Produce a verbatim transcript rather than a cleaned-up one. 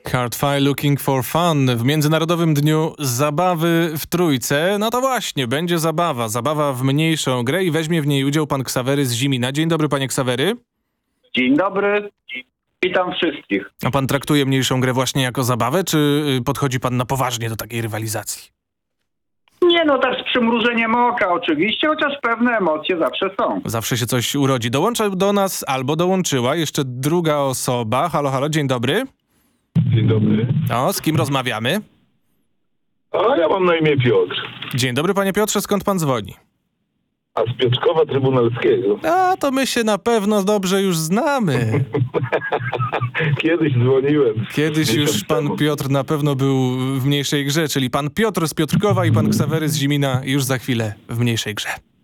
Hardfire Looking for Fun w Międzynarodowym Dniu Zabawy w Trójce. No to właśnie, będzie zabawa. Zabawa w mniejszą grę i weźmie w niej udział pan Ksawery z Zimina. Dzień dobry, panie Ksawery. Dzień dobry, witam wszystkich. A pan traktuje mniejszą grę właśnie jako zabawę, czy podchodzi pan na poważnie do takiej rywalizacji? Nie no, tak z przymrużeniem oka oczywiście, chociaż pewne emocje zawsze są. Zawsze się coś urodzi. Dołącza do nas albo dołączyła jeszcze druga osoba. Halo, halo, dzień dobry. Dzień dobry. O, z kim rozmawiamy? A ja mam na imię Piotr. Dzień dobry, panie Piotrze, skąd pan dzwoni? A z Piotrkowa Trybunalskiego. A, to my się na pewno dobrze już znamy. Kiedyś dzwoniłem. Kiedyś już miesiąc pan temu. Piotr na pewno był w mniejszej grze, czyli pan Piotr z Piotrkowa i pan Ksawery z Zimina już za chwilę w mniejszej grze.